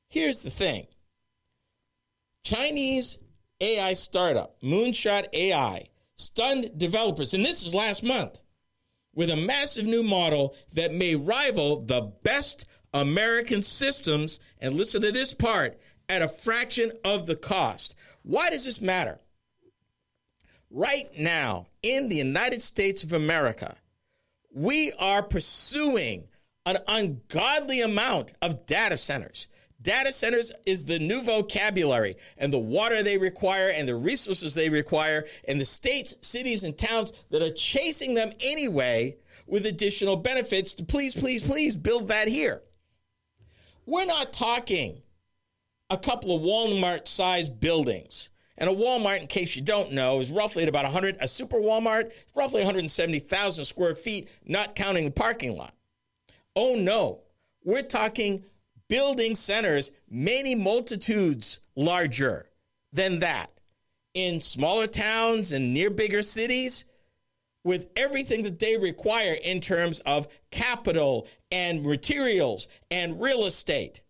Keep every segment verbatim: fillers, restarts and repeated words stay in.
Here's the thing. Chinese A I startup, Moonshot A I, stunned developers, and this was last month, with a massive new model that may rival the best American systems, and listen to this part, at a fraction of the cost. Why does this matter? Right now, in the United States of America, we are pursuing an ungodly amount of data centers. Data centers is the new vocabulary, and the water they require and the resources they require, and the states, cities, and towns that are chasing them anyway with additional benefits to please, please, please build that here. We're not talking a couple of Walmart-sized buildings. And a Walmart, in case you don't know, is roughly at about one hundred, a super Walmart, roughly one hundred seventy thousand square feet, not counting the parking lot. Oh no, we're talking building centers many multitudes larger than that in smaller towns and near bigger cities with everything that they require in terms of capital and materials and real estate.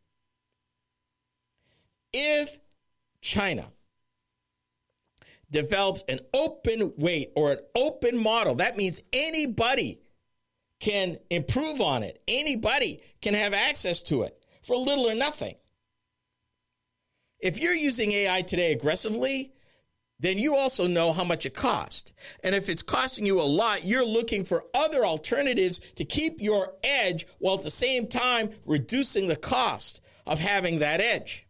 If China develops an open weight or an open model, that means anybody can improve on it. Anybody can have access to it for little or nothing. If you're using A I today aggressively, then you also know how much it costs. And if it's costing you a lot, you're looking for other alternatives to keep your edge while at the same time reducing the cost of having that edge.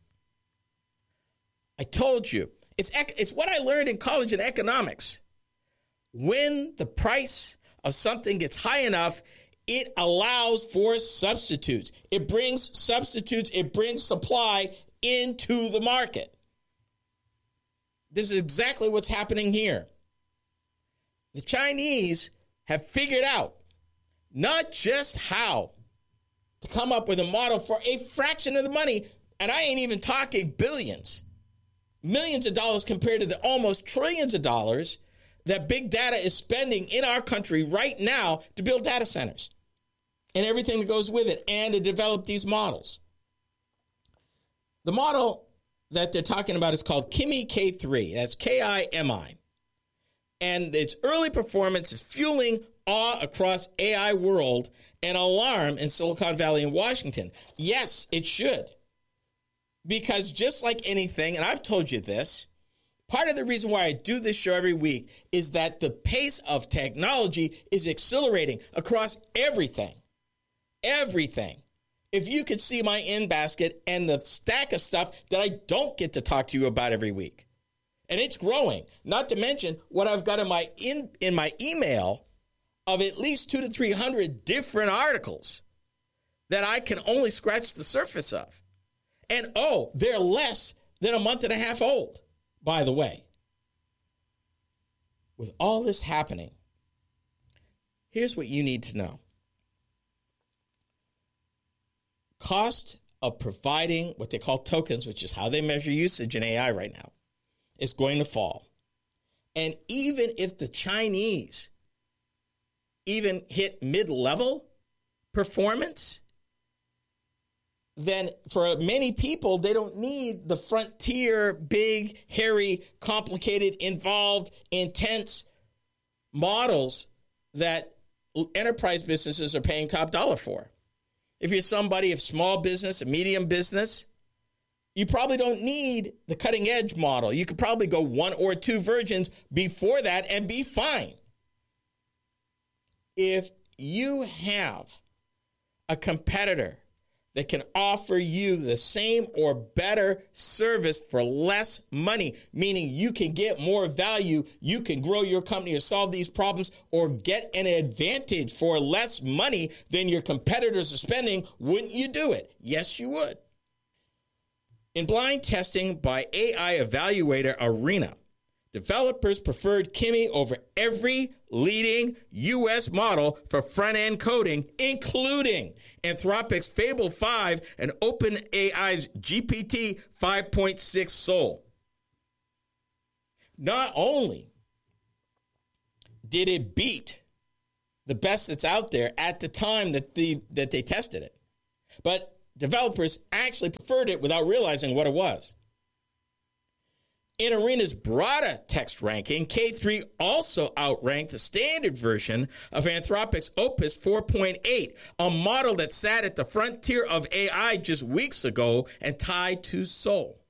I told you, it's, it's what I learned in college in economics. When the price of something gets high enough, it allows for substitutes. It brings substitutes. It brings supply into the market. This is exactly what's happening here. The Chinese have figured out not just how to come up with a model for a fraction of the money, and I ain't even talking billions, millions of dollars compared to the almost trillions of dollars that big data is spending in our country right now to build data centers and everything that goes with it and to develop these models. The model that they're talking about is called Kimi K three. That's K I M I. And its early performance is fueling awe across A I world and alarm in Silicon Valley and Washington. Yes, it should. Because just like anything, and I've told you this, part of the reason why I do this show every week is that the pace of technology is accelerating across everything. Everything. If you could see my in basket and the stack of stuff that I don't get to talk to you about every week. And it's growing. Not to mention what I've got in my in, in my email of at least two to three hundred different articles that I can only scratch the surface of. And oh, they're less than a month and a half old, by the way. With all this happening, here's what you need to know. Cost of providing what they call tokens, which is how they measure usage in A I right now, is going to fall. And even if the Chinese even hit mid-level performance, then for many people, they don't need the frontier, big, hairy, complicated, involved, intense models that enterprise businesses are paying top dollar for. If you're somebody of small business, a medium business, you probably don't need the cutting edge model. You could probably go one or two versions before that and be fine. If you have a competitor that can offer you the same or better service for less money, meaning you can get more value, you can grow your company or solve these problems or get an advantage for less money than your competitors are spending, wouldn't you do it? Yes, you would. In blind testing by A I evaluator Arena, developers preferred Kimi over every leading U S model for front-end coding, including Anthropic's Fable five and OpenAI's G P T five point six Soul. Not only did it beat the best that's out there at the time that the that they tested it, but developers actually preferred it without realizing what it was. In Arena's broader text ranking, K three also outranked the standard version of Anthropic's Opus four point eight, a model that sat at the frontier of A I just weeks ago and tied to Seoul.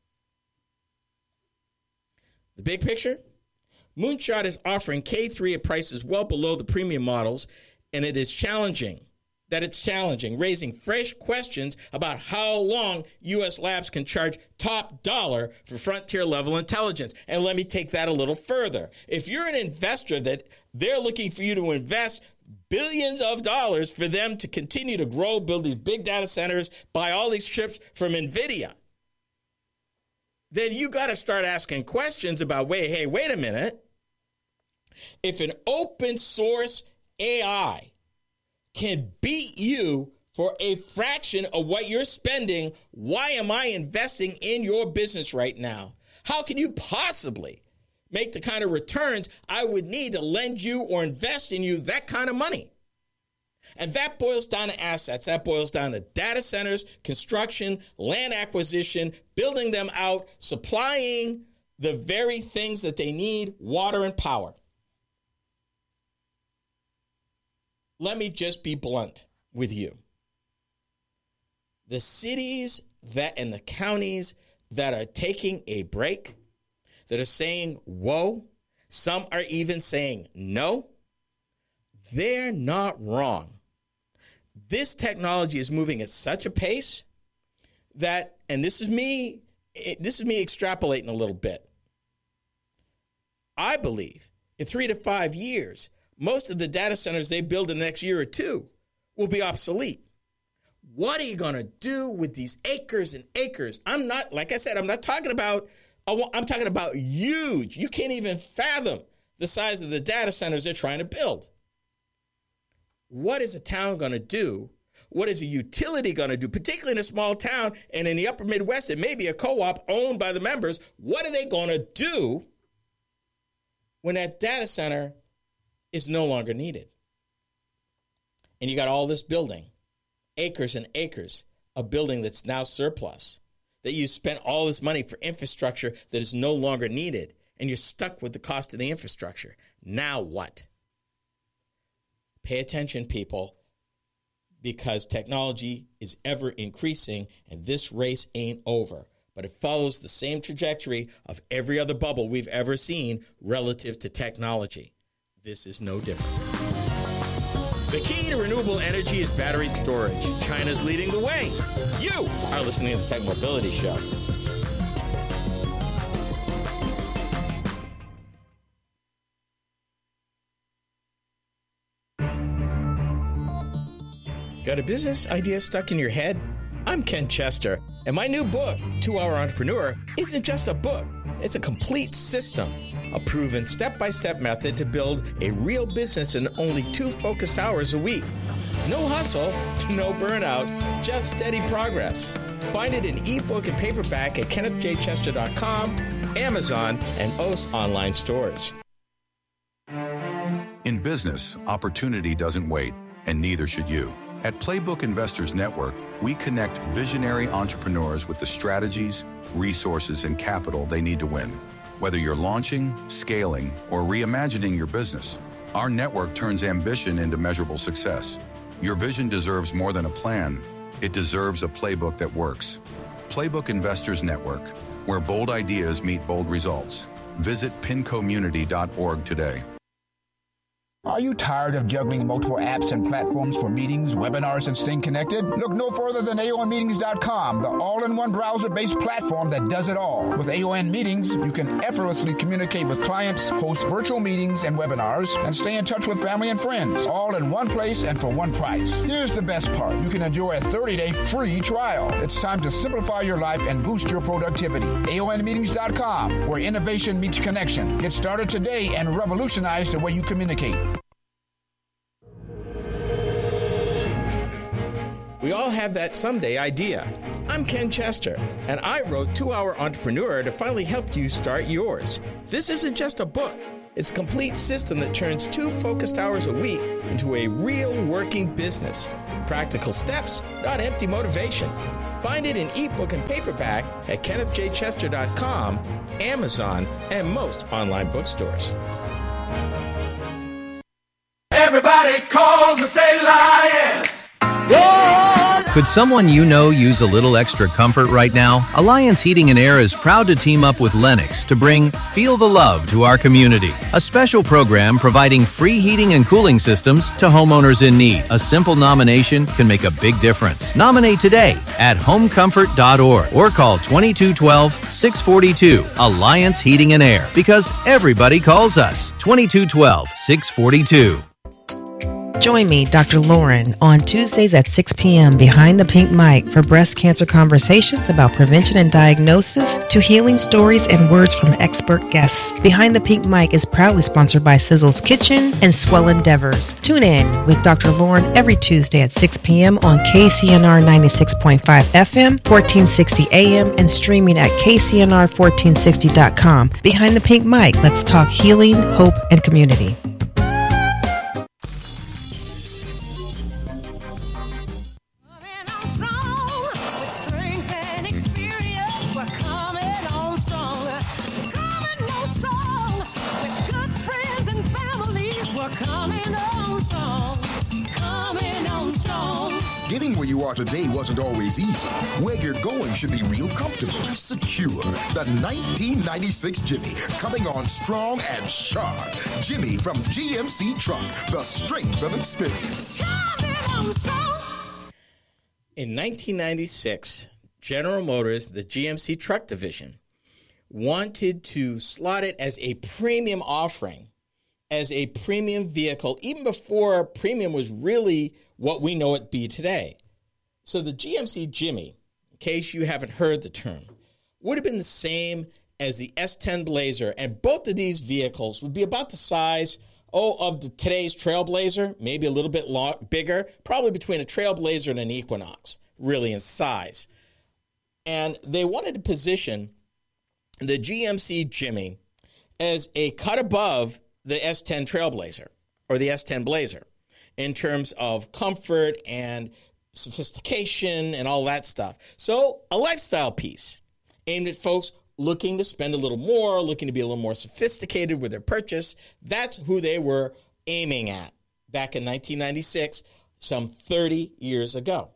The big picture? Moonshot is offering K three at prices well below the premium models, and it is challenging. That it's challenging, raising fresh questions about how long U S labs can charge top dollar for frontier-level intelligence. And let me take that a little further. If you're an investor that they're looking for you to invest billions of dollars for them to continue to grow, build these big data centers, buy all these chips from NVIDIA, then you got to start asking questions about, wait, hey, wait a minute. If an open source A I can beat you for a fraction of what you're spending, why am I investing in your business right now? How can you possibly make the kind of returns I would need to lend you or invest in you that kind of money? And that boils down to assets. That boils down to data centers, construction, land acquisition, building them out, supplying the very things that they need, water and power. Let me just be blunt with you. The cities that and the counties that are taking a break, that are saying, whoa, some are even saying no, they're not wrong. This technology is moving at such a pace that, and this is me, this is me extrapolating a little bit. I believe in three to five years, most of the data centers they build in the next year or two will be obsolete. What are you going to do with these acres and acres? I'm not, like I said, I'm not talking about, I'm talking about huge. You can't even fathom the size of the data centers they're trying to build. What is a town going to do? What is a utility going to do, particularly in a small town and in the upper Midwest? It may be a co-op owned by the members. What are they going to do when that data center is no longer needed? And you got all this building, acres and acres of building that's now surplus, that you spent all this money for infrastructure that is no longer needed, and you're stuck with the cost of the infrastructure. Now what? Pay attention, people, because technology is ever increasing, and this race ain't over. But it follows the same trajectory of every other bubble we've ever seen relative to technology. This is no different. The key to renewable energy is battery storage. China's leading the way. You are listening to the Tech Mobility Show. Got a business idea stuck in your head? I'm Ken Chester, and my new book, two hour Entrepreneur, isn't just a book. It's a complete system. A proven step-by-step method to build a real business in only two focused hours a week. No hustle, no burnout, just steady progress. Find it in ebook and paperback at kenneth j chester dot com, Amazon, and most online stores. In business, opportunity doesn't wait, and neither should you. At Playbook Investors Network, we connect visionary entrepreneurs with the strategies, resources, and capital they need to win. Whether you're launching, scaling, or reimagining your business, our network turns ambition into measurable success. Your vision deserves more than a plan. It deserves a playbook that works. Playbook Investors Network, where bold ideas meet bold results. Visit pincommunity dot org today. Are you tired of juggling multiple apps and platforms for meetings, webinars, and staying connected? Look no further than A O N meetings dot com, the all-in-one browser-based platform that does it all. With A O N Meetings, you can effortlessly communicate with clients, host virtual meetings and webinars, and stay in touch with family and friends, all in one place and for one price. Here's the best part. You can enjoy a thirty-day free trial. It's time to simplify your life and boost your productivity. A O N meetings dot com, where innovation meets connection. Get started today and revolutionize the way you communicate. We all have that someday idea. I'm Ken Chester, and I wrote two hour Entrepreneur to finally help you start yours. This isn't just a book. It's a complete system that turns two focused hours a week into a real working business. Practical steps, not empty motivation. Find it in ebook and paperback at kenneth j chester dot com, Amazon, and most online bookstores. Everybody calls and say lion. Could someone you know use a little extra comfort right now? Alliance Heating and Air is proud to team up with Lennox to bring Feel the Love to our community, a special program providing free heating and cooling systems to homeowners in need. A simple nomination can make a big difference. Nominate today at home comfort dot org or call twenty-two twelve, six forty-two. Alliance Heating and Air, because everybody calls us. twenty-two twelve, six forty-two. Join me, Doctor Lauren, on Tuesdays at six p.m. behind the pink mic for breast cancer conversations about prevention and diagnosis to healing stories and words from expert guests. Behind the Pink Mic is proudly sponsored by Sizzle's Kitchen and Swell Endeavors. Tune in with Doctor Lauren every Tuesday at six p.m. on K C N R ninety-six point five F M, fourteen sixty A M, and streaming at K C N R fourteen sixty dot com. Behind the Pink Mic, let's talk healing, hope, and community. Getting where you are today wasn't always easy. Where you're going should be real comfortable, secure. The nineteen ninety-six Jimmy, coming on strong and sharp. Jimmy from G M C Truck, the strength of experience. In nineteen ninety-six, General Motors, the G M C Truck division, wanted to slot it as a premium offering, as a premium vehicle, even before premium was really what we know it be today. So the G M C Jimmy, in case you haven't heard the term, would have been the same as the S ten Blazer, and both of these vehicles would be about the size, oh, of the, today's Trailblazer, maybe a little bit long, bigger, probably between a Trailblazer and an Equinox, really in size. And they wanted to position the G M C Jimmy as a cut above the S ten Trailblazer or the S ten Blazer in terms of comfort and sophistication and all that stuff. So a lifestyle piece aimed at folks looking to spend a little more, looking to be a little more sophisticated with their purchase. That's who they were aiming at back in nineteen ninety-six, some thirty years ago.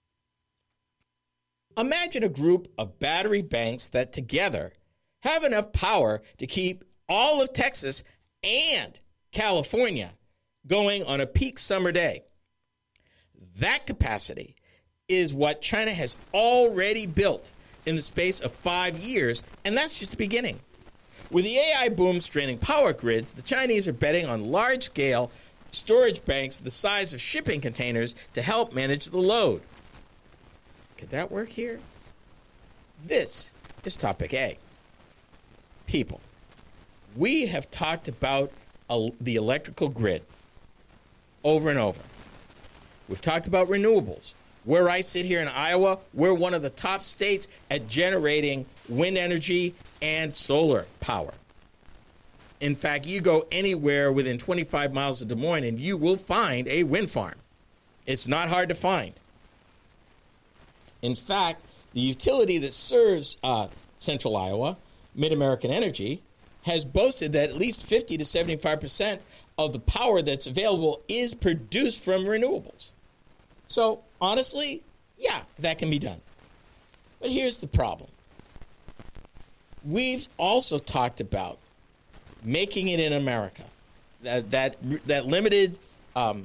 Imagine a group of battery banks that together have enough power to keep all of Texas and California going on a peak summer day. That capacity is what China has already built in the space of five years, and that's just the beginning. With the A I boom straining power grids, the Chinese are betting on large-scale storage banks the size of shipping containers to help manage the load. Could that work here? This is topic A. People. We have talked about uh, the electrical grid over and over. We've talked about renewables. Where I sit here in Iowa, we're one of the top states at generating wind energy and solar power. In fact, you go anywhere within twenty-five miles of Des Moines and you will find a wind farm. It's not hard to find. In fact, the utility that serves uh, central Iowa, Mid-American Energy, has boasted that at least fifty to seventy-five percent of the power that's available is produced from renewables. So, honestly, yeah, that can be done. But here's the problem. We've also talked about making it in America. That that, that limited um,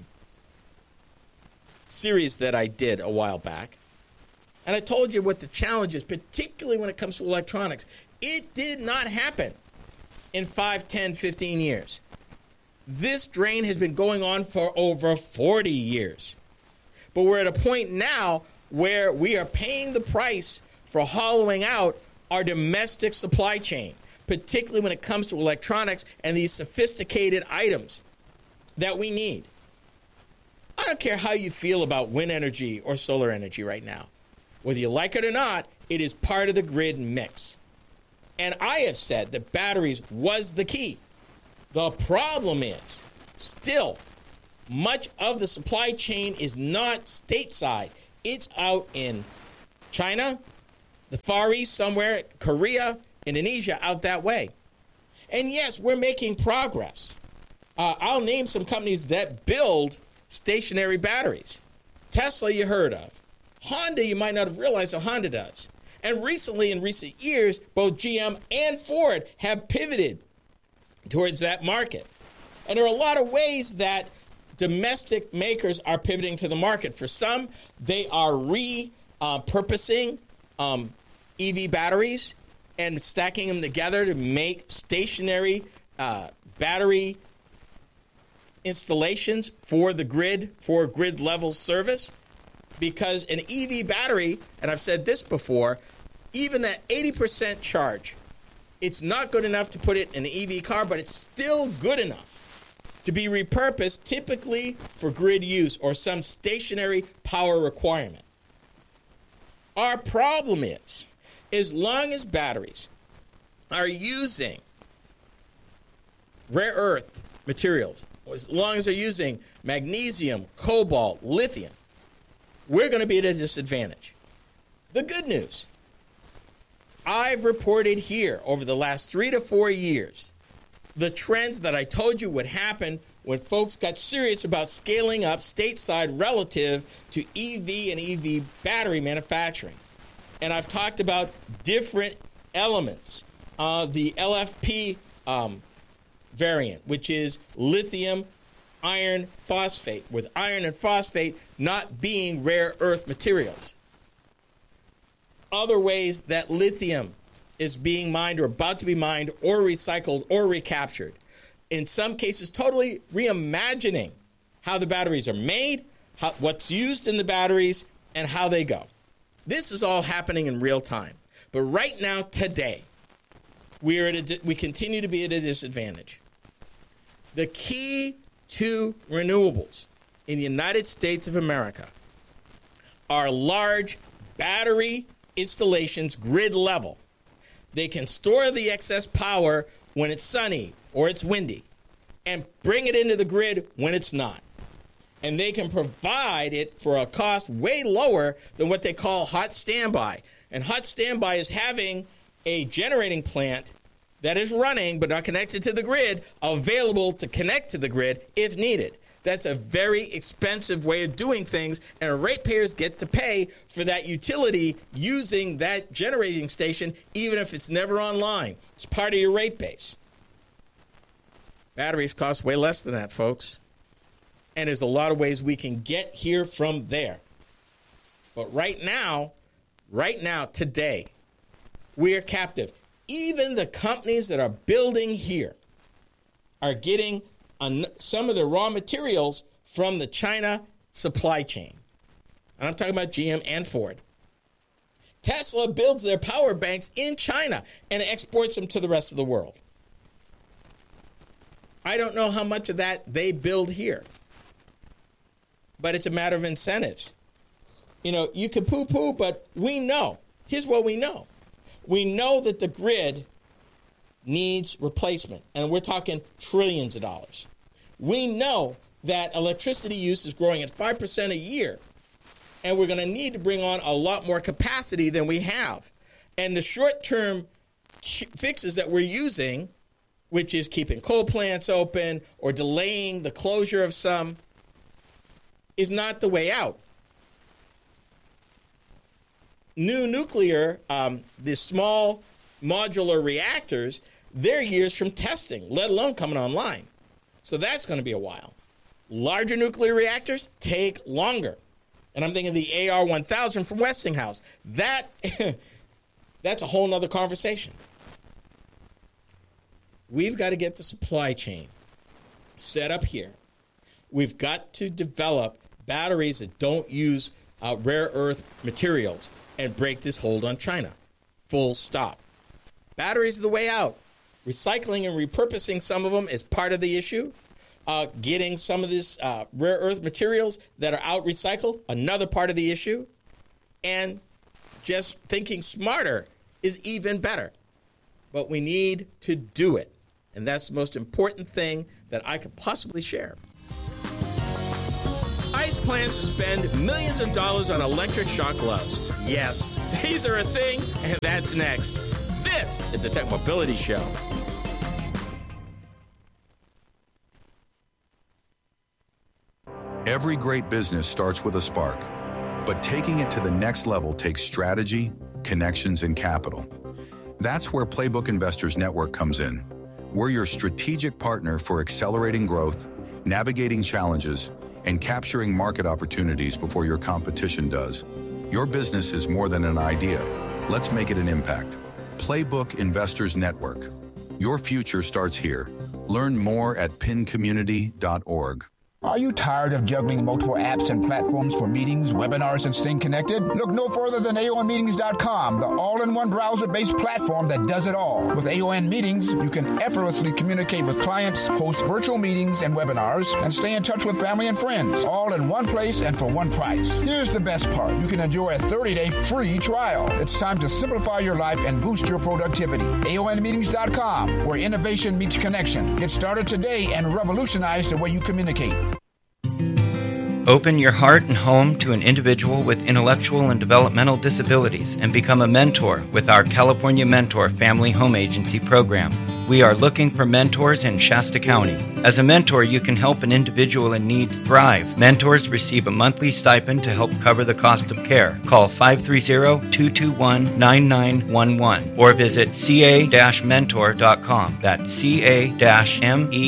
series that I did a while back. And I told you what the challenge is, particularly when it comes to electronics. It did not happen in five, ten, fifteen years. This drain has been going on for over forty years. But we're at a point now where we are paying the price for hollowing out our domestic supply chain, particularly when it comes to electronics and these sophisticated items that we need. I don't care how you feel about wind energy or solar energy right now. Whether you like it or not, it is part of the grid mix. And I have said that batteries was the key. The problem is, still, much of the supply chain is not stateside. It's out in China, the Far East somewhere, Korea, Indonesia, out that way. And yes, we're making progress. Uh, I'll name some companies that build stationary batteries. Tesla, you heard of. Honda, you might not have realized that Honda does. And recently, in recent years, both G M and Ford have pivoted towards that market. And there are a lot of ways that domestic makers are pivoting to the market. For some, they are repurposing um, E V batteries and stacking them together to make stationary uh, battery installations for the grid, for grid level service. Because an E V battery, and I've said this before, even at eighty percent charge, it's not good enough to put it in an E V car, but it's still good enough to be repurposed, typically for grid use or some stationary power requirement. Our problem is, as long as batteries are using rare earth materials, as long as they're using magnesium, cobalt, lithium, we're going to be at a disadvantage. The good news, I've reported here over the last three to four years the trends that I told you would happen when folks got serious about scaling up stateside relative to E V and E V battery manufacturing. And I've talked about different elements of the L F P um, variant, which is lithium iron phosphate, with iron and phosphate not being rare earth materials. Other ways that lithium is being mined or about to be mined or recycled or recaptured. In some cases, totally reimagining how the batteries are made, how, what's used in the batteries, and how they go. This is all happening in real time. But right now, today, we are at a, we continue to be at a disadvantage. The key to renewables in the United States of America are large battery installations, grid level. They can store the excess power when it's sunny or it's windy and bring it into the grid when it's not. And they can provide it for a cost way lower than what they call hot standby. And hot standby is having a generating plant that is running but not connected to the grid, available to connect to the grid if needed. That's a very expensive way of doing things, and ratepayers get to pay for that utility using that generating station, even if it's never online. It's part of your rate base. Batteries cost way less than that, folks. And there's a lot of ways we can get here from there. But right now, right now, today, we are captive. Even the companies that are building here are getting on some of the raw materials from the China supply chain. And I'm talking about G M and Ford. Tesla builds their power banks in China and exports them to the rest of the world. I don't know how much of that they build here, but it's a matter of incentives. You know, you can poo-poo, but we know. Here's what we know. We know that the grid needs replacement, and we're talking trillions of dollars. We know that electricity use is growing at five percent a year, and we're going to need to bring on a lot more capacity than we have. And the short-term fixes that we're using, which is keeping coal plants open or delaying the closure of some, is not the way out. New nuclear, um, the small modular reactors, they're years from testing, let alone coming online. So that's going to be a while. Larger nuclear reactors take longer. And I'm thinking the A R one thousand from Westinghouse. That, that's a whole nother conversation. We've got to get the supply chain set up here. We've got to develop batteries that don't use uh, rare earth materials and break this hold on China. Full stop. Batteries are the way out. Recycling and repurposing some of them is part of the issue. Uh, getting some of this uh, rare earth materials that are out recycled, another part of the issue. And just thinking smarter is even better. But we need to do it. And that's the most important thing that I could possibly share. ICE plans to spend millions of dollars on electric shock gloves. yes, these are a thing, and that's next. This is the Tech Mobility Show. Every great business starts with a spark, but taking it to the next level takes strategy, connections, and capital. That's where Playbook Investors Network comes in. We're your strategic partner for accelerating growth, navigating challenges, and capturing market opportunities before your competition does. Your business is more than an idea. Let's make it an impact. Playbook Investors Network. Your future starts here. Learn more at pin community dot org. Are you tired of juggling multiple apps and platforms for meetings, webinars, and staying connected? Look no further than A O N meetings dot com, the all-in-one browser-based platform that does it all. With A O N Meetings, you can effortlessly communicate with clients, host virtual meetings and webinars, and stay in touch with family and friends, all in one place and for one price. Here's the best part. You can enjoy a thirty-day free trial. It's time to simplify your life and boost your productivity. A O N meetings dot com, where innovation meets connection. Get started today and revolutionize the way you communicate. Open your heart and home to an individual with intellectual and developmental disabilities and become a mentor with our California Mentor Family Home Agency program. We are looking for mentors in Shasta County. As a mentor, you can help an individual in need thrive. Mentors receive a monthly stipend to help cover the cost of care. Call five three zero, two two one, nine nine one one or visit c a dash mentor dot com. That's c a dash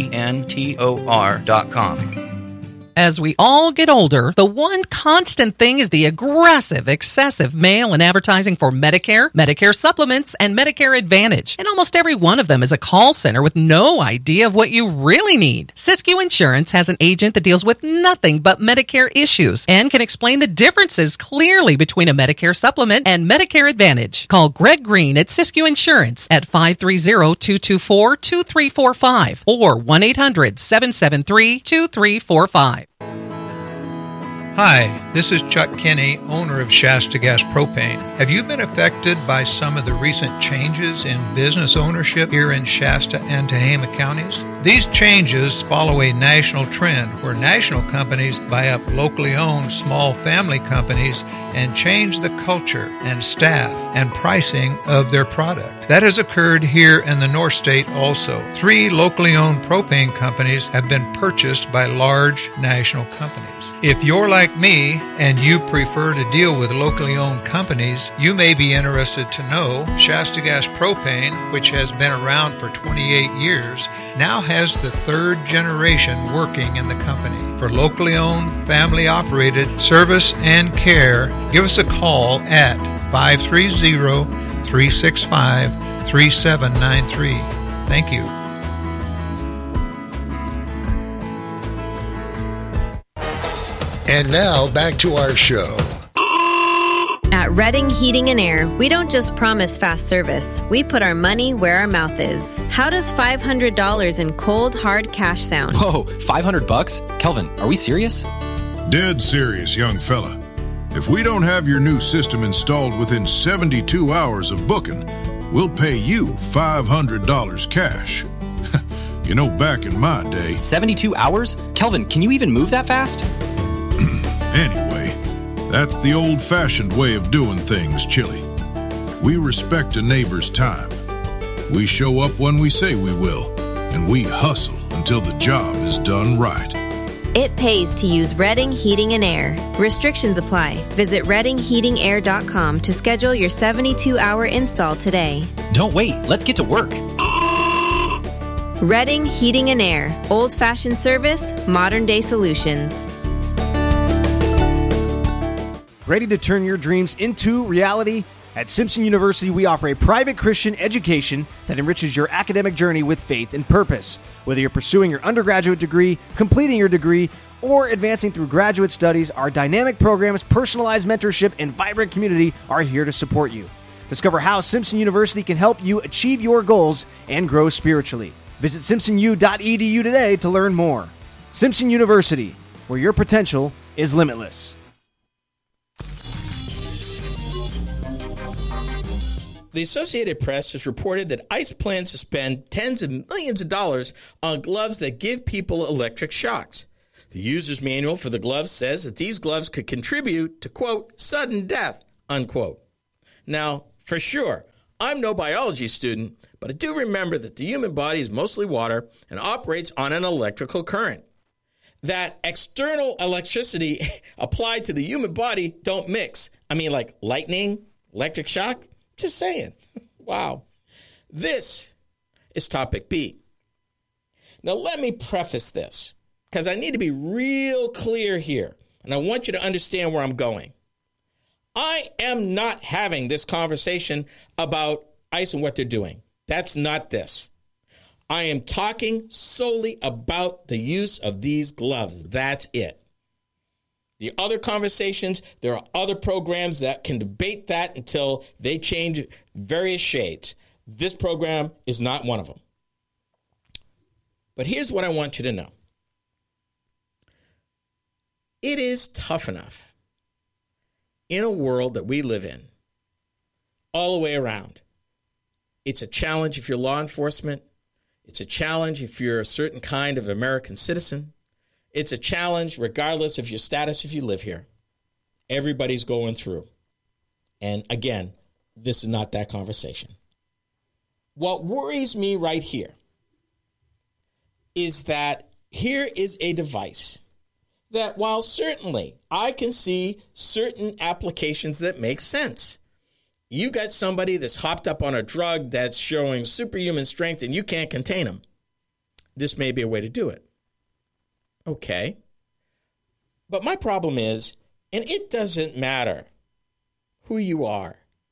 mentor dot com. As we all get older, the one constant thing is the aggressive, excessive mail and advertising for Medicare, Medicare supplements, and Medicare Advantage. And almost every one of them is a call center with no idea of what you really need. Siskiyou Insurance has an agent that deals with nothing but Medicare issues and can explain the differences clearly between a Medicare supplement and Medicare Advantage. Call Greg Green at Siskiyou Insurance at five three zero, two two four, two three four five or one eight hundred, seven seven three, two three four five. Hi, this is Chuck Kinney, owner of Shasta Gas Propane. Have you been affected by some of the recent changes in business ownership here in Shasta and Tehama counties? These changes follow a national trend where national companies buy up locally owned small family companies and change the culture and staff and pricing of their product. That has occurred here in the North State also. Three locally owned propane companies have been purchased by large national companies. If you're like me and you prefer to deal with locally owned companies, you may be interested to know Shasta Gas Propane, which has been around for twenty-eight years, now has the third generation working in the company. For locally owned, family operated service and care, give us a call at five three zero, three six five, three seven nine three. Thank you. And now, back to our show. At Redding Heating and Air, we don't just promise fast service. We put our money where our mouth is. How does five hundred dollars in cold, hard cash sound? Whoa, five hundred bucks? Kelvin, are we serious? Dead serious, young fella. If we don't have your new system installed within seventy-two hours of booking, we'll pay you five hundred dollars cash. You know, back in my day... seventy-two hours? Kelvin, can you even move that fast? Anyway, that's the old-fashioned way of doing things, Chili. We respect a neighbor's time. We show up when we say we will, and we hustle until the job is done right. It pays to use Redding Heating and Air. Restrictions apply. Visit redding heating air dot com to schedule your seventy-two hour install today. Don't wait. Let's get to work. Redding Heating and Air. Old-fashioned service, modern-day solutions. Ready to turn your dreams into reality? At Simpson University, we offer a private Christian education that enriches your academic journey with faith and purpose. Whether you're pursuing your undergraduate degree, completing your degree, or advancing through graduate studies, our dynamic programs, personalized mentorship, and vibrant community are here to support you. Discover how Simpson University can help you achieve your goals and grow spiritually. Visit simpson u dot e d u today to learn more. Simpson University, where your potential is limitless. The Associated Press has reported that ICE plans to spend tens of millions of dollars on gloves that give people electric shocks. The user's manual for the gloves says that these gloves could contribute to, quote, sudden death, unquote. Now, for sure, I'm no biology student, but I do remember that the human body is mostly water and operates on an electrical current. That external electricity applied to the human body don't mix. I mean, like lightning, electric shock, just saying. Wow. This is topic B. Now, let me preface this because I need to be real clear here, and I want you to understand where I'm going. I am not having this conversation about ICE and what they're doing. That's not this. I am talking solely about the use of these gloves. That's it. The other conversations, there are other programs that can debate that until they change various shades. This program is not one of them. But here's what I want you to know. It is tough enough in a world that we live in, all the way around. It's a challenge if you're law enforcement. It's a challenge if you're a certain kind of American citizen. It's a challenge regardless of your status if you live here. Everybody's going through. And again, this is not that conversation. What worries me right here is that here is a device that, while certainly I can see certain applications that make sense. You got somebody that's hopped up on a drug that's showing superhuman strength and you can't contain them. This may be a way to do it. Okay. But my problem is, and it doesn't matter who you are,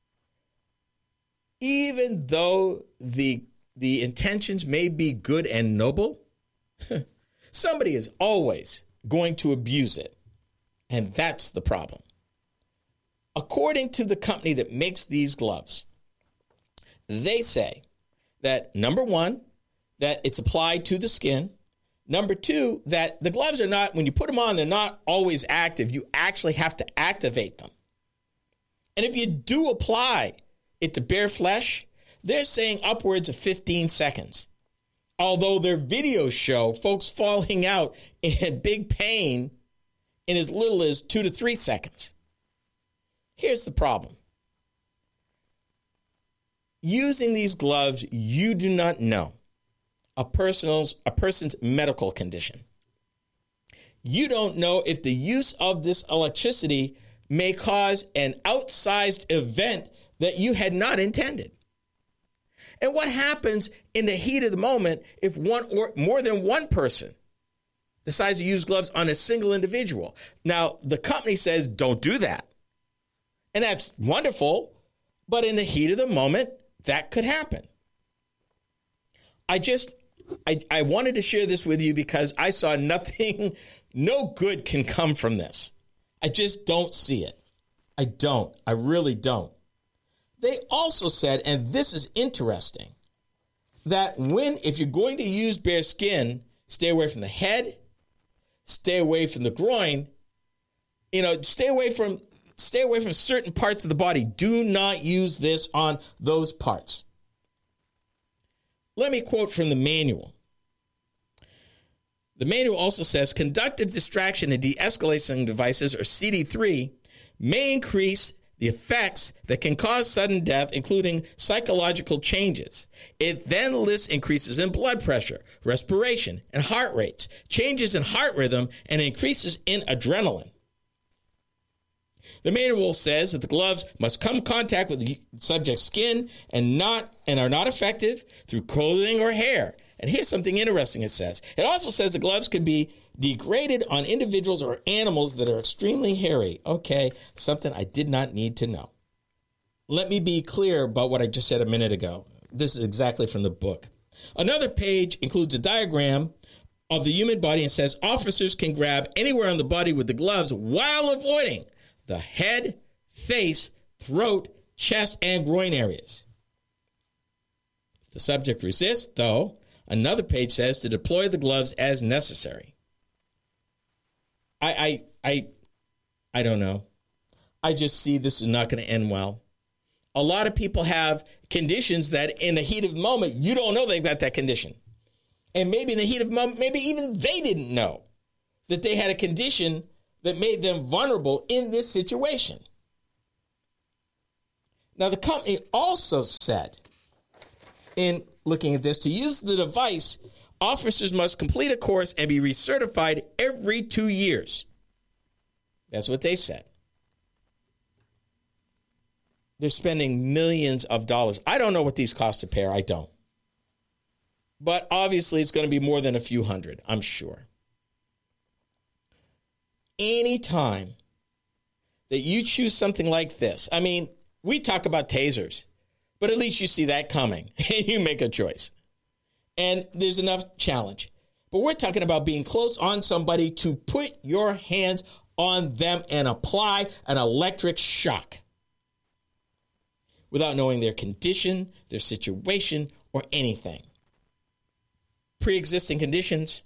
even though the, the intentions may be good and noble, somebody is always going to abuse it. And that's the problem. According to the company that makes these gloves, they say that, number one, that it's applied to the skin. Number two, that the gloves are not, when you put them on, they're not always active. You actually have to activate them. And if you do apply it to bare flesh, they're saying upwards of fifteen seconds. Although their videos show folks falling out in big pain in as little as two to three seconds. Here's the problem. Using these gloves, you do not know a person's, a person's medical condition. You don't know if the use of this electricity may cause an outsized event that you had not intended. And what happens in the heat of the moment if one or more than one person decides to use gloves on a single individual? Now, the company says don't do that. And that's wonderful, but in the heat of the moment, that could happen. I just, I, I wanted to share this with you because I saw nothing, no good can come from this. I just don't see it. I don't. I really don't. They also said, and this is interesting, that when, if you're going to use bare skin, stay away from the head, stay away from the groin, you know, stay away from Stay away from certain parts of the body. Do not use this on those parts. Let me quote from the manual. The manual also says, conductive distraction and de-escalation devices, or C D three, may increase the effects that can cause sudden death, including psychological changes. It then lists increases in blood pressure, respiration, and heart rates, changes in heart rhythm, and increases in adrenaline. The manual says that the gloves must come in contact with the subject's skin and not and are not effective through clothing or hair. And here's something interesting it says. It also says the gloves could be degraded on individuals or animals that are extremely hairy. Okay, something I did not need to know. Let me be clear about what I just said a minute ago. This is exactly from the book. Another page includes a diagram of the human body and says officers can grab anywhere on the body with the gloves while avoiding the head, face, throat, chest, and groin areas. If the subject resists, though, another page says to deploy the gloves as necessary. I, I, I, I don't know. I just see this is not going to end well. A lot of people have conditions that in the heat of the moment, you don't know they've got that condition. And maybe in the heat of the moment, maybe even they didn't know that they had a condition that made them vulnerable in this situation. Now, the company also said, in looking at this, to use the device, officers must complete a course and be recertified every two years. That's what they said. They're spending millions of dollars. I don't know what these cost to pair. I don't. But obviously, it's going to be more than a few hundred, I'm sure. Anytime that you choose something like this, I mean, we talk about tasers, but at least you see that coming and you make a choice. And there's enough challenge. But we're talking about being close on somebody to put your hands on them and apply an electric shock without knowing their condition, their situation, or anything. Pre-existing conditions.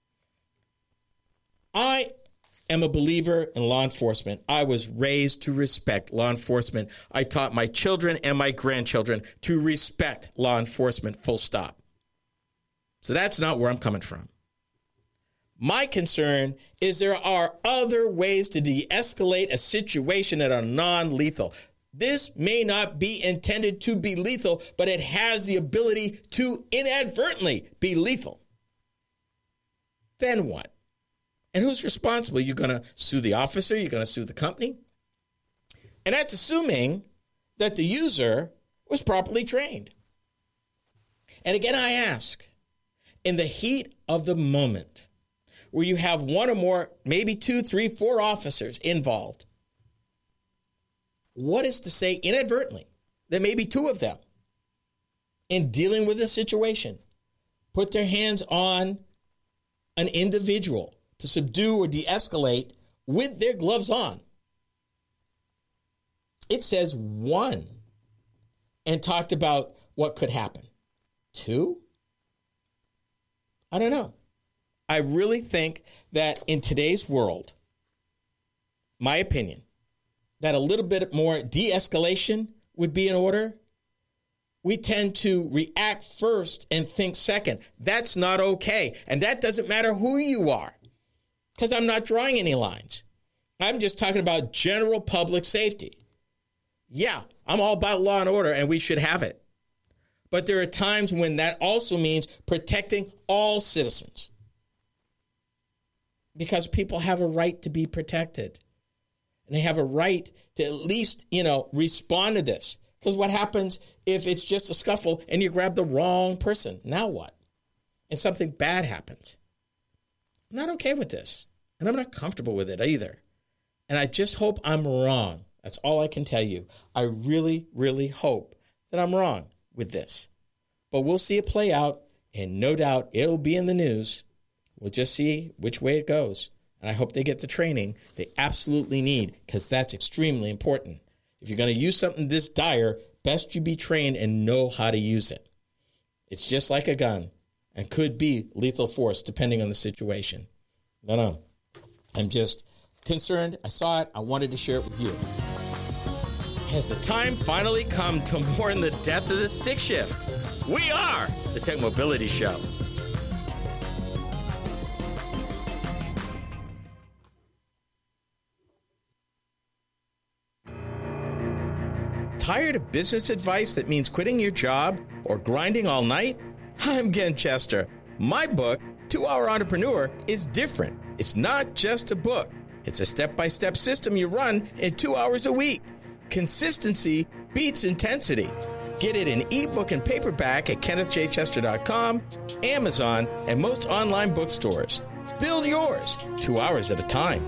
I am a believer in law enforcement. I was raised to respect law enforcement. I taught my children and my grandchildren to respect law enforcement, full stop. So that's not where I'm coming from. My concern is there are other ways to de-escalate a situation that are non-lethal. This may not be intended to be lethal, but it has the ability to inadvertently be lethal. Then what? And who's responsible? You're going to sue the officer? You're going to sue the company? And that's assuming that the user was properly trained. And again, I ask, in the heat of the moment, where you have one or more, maybe two, three, four officers involved, what is to say inadvertently that maybe two of them, in dealing with a situation, put their hands on an individual to subdue or de-escalate with their gloves on? It says one and talked about what could happen. Two? I don't know. I really think that in today's world, my opinion, that a little bit more de-escalation would be in order. We tend to react first and think second. That's not okay. And that doesn't matter who you are, because I'm not drawing any lines. I'm just talking about general public safety. Yeah, I'm all about law and order, and we should have it. But there are times when that also means protecting all citizens, because people have a right to be protected. And they have a right to at least, you know, respond to this. Because what happens if it's just a scuffle and you grab the wrong person? Now what? And something bad happens. I'm not okay with this. And I'm not comfortable with it either. And I just hope I'm wrong. That's all I can tell you. I really, really hope that I'm wrong with this. But we'll see it play out. And no doubt it'll be in the news. We'll just see which way it goes. And I hope they get the training they absolutely need, because that's extremely important. If you're going to use something this dire, best you be trained and know how to use it. It's just like a gun and could be lethal force depending on the situation. No, no. I'm just concerned. I saw it. I wanted to share it with you. Has the time finally come to mourn the death of the stick shift? We are the Tech Mobility Show. Tired of business advice that means quitting your job or grinding all night? I'm Ken Chester. My book, two hour Entrepreneur, is different. It's not just a book. It's a step-by-step system you run in two hours a week. Consistency beats intensity. Get it in ebook and paperback at kenneth j chester dot com, Amazon, and most online bookstores. Build yours two hours at a time.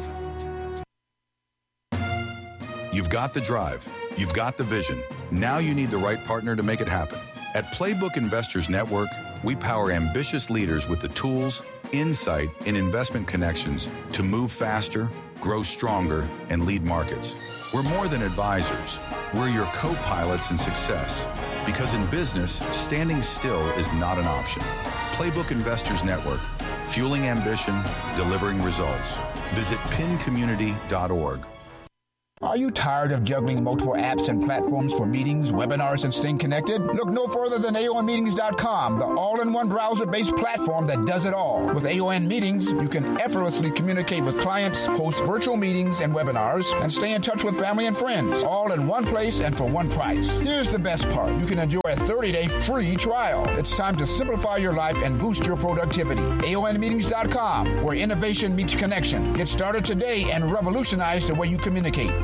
You've got the drive. You've got the vision. Now you need the right partner to make it happen. At Playbook Investors Network, we power ambitious leaders with the tools, insight, and investment connections to move faster, grow stronger, and lead markets. We're more than advisors. We're your co-pilots in success. Because in business, standing still is not an option. Playbook Investors Network, fueling ambition, delivering results. Visit pin community dot org. Are you tired of juggling multiple apps and platforms for meetings, webinars, and staying connected? Look no further than A O N Meetings dot com, the all-in-one browser-based platform that does it all. With A O N Meetings, you can effortlessly communicate with clients, host virtual meetings and webinars, and stay in touch with family and friends, all in one place and for one price. Here's the best part. You can enjoy a thirty-day free trial. It's time to simplify your life and boost your productivity. A O N Meetings dot com, where innovation meets connection. Get started today and revolutionize the way you communicate.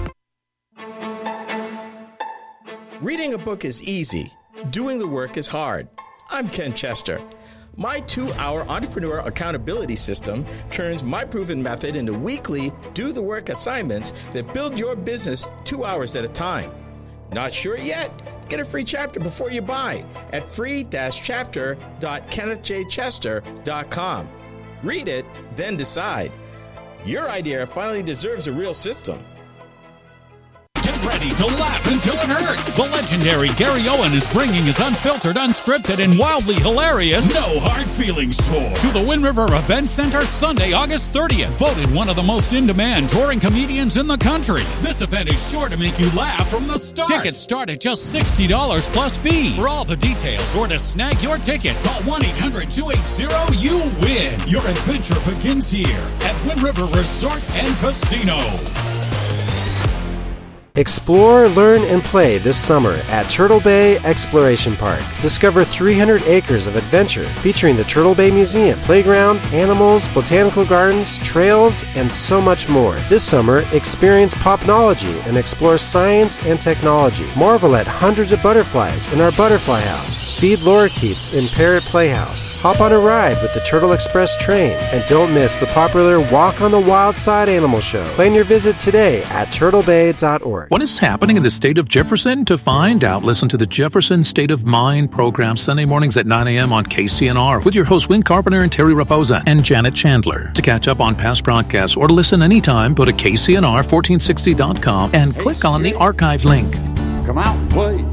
Reading a book is easy. Doing the work is hard. I'm Ken Chester. My two-hour entrepreneur accountability system turns my proven method into weekly do-the-work assignments that build your business two hours at a time. Not sure yet? Get a free chapter before you buy at free dash chapter dot kenneth j chester dot com. Read it, then decide. Your idea finally deserves a real system. Get ready to laugh until it hurts. The legendary Gary Owen is bringing his unfiltered, unscripted, and wildly hilarious No Hard Feelings tour to the Wind River Event Center Sunday, August thirtieth. Voted one of the most in-demand touring comedians in the country. This event is sure to make you laugh from the start. Tickets start at just sixty dollars plus fees. For all the details or to snag your tickets, call one eight hundred two eight zero you win. Your adventure begins here at Wind River Resort and Casino. Explore, learn, and play this summer at Turtle Bay Exploration Park. Discover three hundred acres of adventure featuring the Turtle Bay Museum, playgrounds, animals, botanical gardens, trails, and so much more. This summer, experience popnology and explore science and technology. Marvel at hundreds of butterflies in our butterfly house. Feed lorikeets in Parrot Playhouse. Hop on a ride with the Turtle Express train. And don't miss the popular Walk on the Wild Side Animal Show. Plan your visit today at turtle bay dot org. What is happening in the state of Jefferson? To find out, listen to the Jefferson State of Mind program Sunday mornings at nine a.m. on K C N R with your hosts Win Carpenter and Terry Raposa and Janet Chandler. To catch up on past broadcasts or to listen anytime, go to K C N R fourteen sixty dot com and click on the archive link. Come out and play.